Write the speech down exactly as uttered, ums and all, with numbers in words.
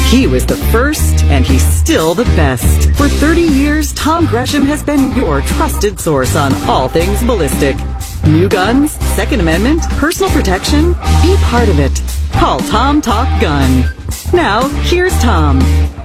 He was the first, and he's still the best. For thirty years, Tom Gresham has been your trusted source on all things ballistic. New guns, Second Amendment, personal protection, be part of it. Call Tom Talk Gun. Now, here's Tom.